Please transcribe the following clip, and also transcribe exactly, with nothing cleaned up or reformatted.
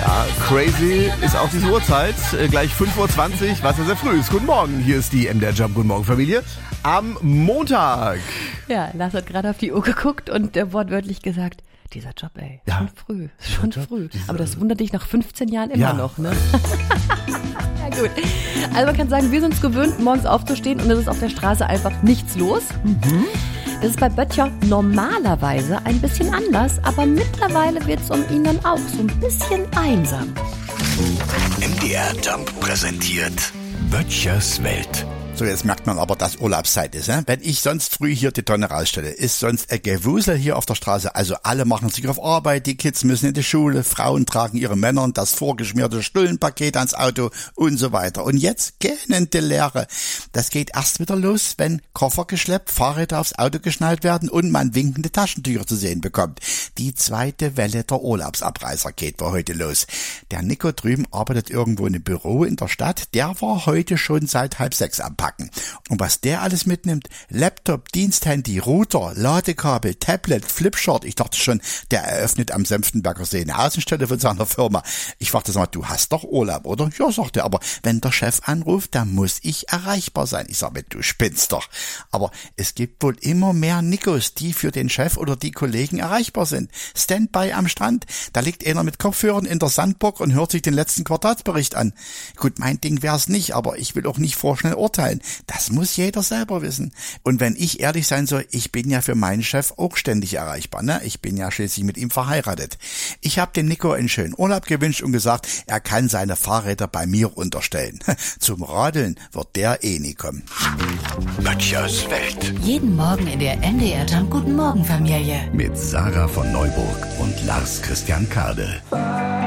Ja, crazy ist auch diese Uhrzeit. Äh, gleich fünf Uhr zwanzig, was ja sehr früh ist. Guten Morgen, hier ist die M D R Jump. Guten Morgen, Familie. Am Montag. Ja, Lars hat gerade auf die Uhr geguckt und äh, wortwörtlich gesagt, dieser Job, ey, Ja. schon früh, schon Job, früh. dieser- Aber das wundert dich nach fünfzehn Jahren immer Ja. noch, ne? Ja, gut. Also man kann sagen, wir sind es gewöhnt, morgens aufzustehen und es ist auf der Straße einfach nichts los. Mhm. Das ist bei Böttcher normalerweise ein bisschen anders, aber mittlerweile wird es um ihn dann auch so ein bisschen einsam. M D R Jump präsentiert Böttchers Welt. So, jetzt merkt man aber, dass Urlaubszeit ist. Ne? Wenn ich sonst früh hier die Tonne rausstelle, ist sonst ein Gewusel hier auf der Straße. Also alle machen sich auf Arbeit, die Kids müssen in die Schule, Frauen tragen ihre Männern das vorgeschmierte Stullenpaket ans Auto und so weiter. Und jetzt gähnende Leere. Das geht erst wieder los, wenn Koffer geschleppt, Fahrräder aufs Auto geschnallt werden und man winkende Taschentücher zu sehen bekommt. Die zweite Welle der Urlaubsabreißer geht für heute los. Der Nico drüben arbeitet irgendwo in einem Büro in der Stadt. Der war heute schon seit halb sechs am Packen. Und was der alles mitnimmt, Laptop, Diensthandy, Router, Ladekabel, Tablet, Flipchart. Ich dachte schon, der eröffnet am Senftenberger See eine Außenstelle von seiner Firma. Ich fragte, sag mal, du hast doch Urlaub, oder? Ja, sagt er, aber wenn der Chef anruft, dann muss ich erreichbar sein. Ich sage, du spinnst doch. Aber es gibt wohl immer mehr Nikos, die für den Chef oder die Kollegen erreichbar sind. Standby am Strand, da liegt einer mit Kopfhörern in der Sandburg und hört sich den letzten Quartalsbericht an. Gut, mein Ding wär's nicht, aber ich will auch nicht vorschnell urteilen. Das muss jeder selber wissen. Und wenn ich ehrlich sein soll, ich bin ja für meinen Chef auch ständig erreichbar, ne? Ich bin ja schließlich mit ihm verheiratet. Ich habe dem Nico einen schönen Urlaub gewünscht und gesagt, er kann seine Fahrräder bei mir unterstellen. Zum Radeln wird der eh nie kommen. Böttchers Welt. Jeden Morgen in der M D R Jump Guten Morgen Familie. Mit Sarah von Neuburg und Lars Christian Kade.